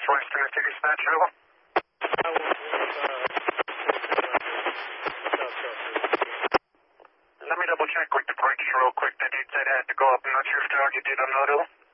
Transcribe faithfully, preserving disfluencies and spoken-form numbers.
Southwest Tennessee Dispatch, over. I was with, uh, Let me double check with the brakes real quick. They did say they had to go up. I'm not sure if target did or not, over.